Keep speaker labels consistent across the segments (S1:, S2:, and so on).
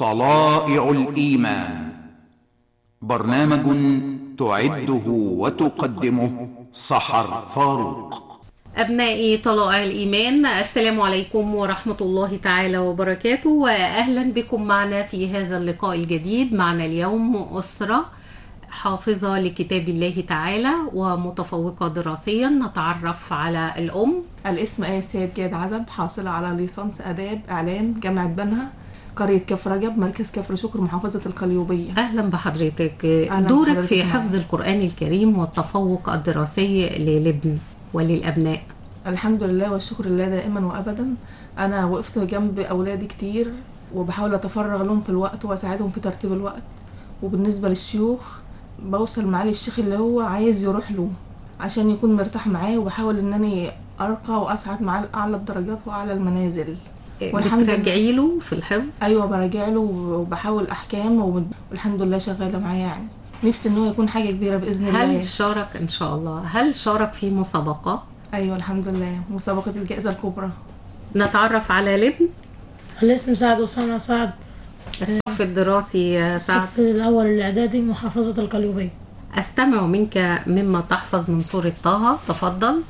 S1: طلائع الإيمان، برنامج تعده وتقدمه سحر فاروق.
S2: أبنائي طلائع الإيمان، السلام عليكم ورحمة الله تعالى وبركاته، وأهلا بكم معنا في هذا اللقاء الجديد. معنا اليوم أسرة حافظة لكتاب الله تعالى ومتفوقة دراسيا. نتعرف على الأم.
S3: الاسم آية سيد جاد عزب، حاصلة على ليسانس آداب إعلام جامعة بنها، قرية كفر رجب، مركز كفر شكر، محافظة القليوبية.
S2: أهلا بحضرتك.
S3: أهلا
S2: دورك
S3: بحضرتك
S2: في
S3: معنا.
S2: حفظ القرآن الكريم والتفوق الدراسي للابن وللأبناء.
S3: الحمد لله والشكر لله دائما وأبدا. أنا وقفت جنب أولادي كتير وبحاول أتفرغ لهم في الوقت وأساعدهم في ترتيب الوقت. وبالنسبة للشيوخ بوصل معالي الشيخ اللي هو عايز يروح له عشان يكون مرتاح معاه، وبحاول إنني أرقى وأسعد معاه لأعلى الدرجات وأعلى المنازل.
S2: بترجعي له في الحفظ؟
S3: ايوه براجع له وبحاول احكام، والحمد لله شغاله معاه. يعني نفسي ان هو يكون حاجه كبيره باذن الله.
S2: هل شارك ان شاء الله؟ هل شارك في مسابقه؟
S3: ايوه الحمد لله، مسابقه الجائزه الكبرى.
S2: نتعرف على الابن.
S4: الاسم سعد أسامة سعد.
S2: الصف الدراسي سعد.
S4: الصف الأول الإعدادي، محافظة القليوبية.
S2: استمع منك مما تحفظ من سورة طه، تفضل.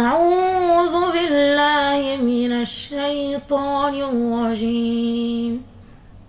S4: أعوذ بالله من الشيطان الرجيم.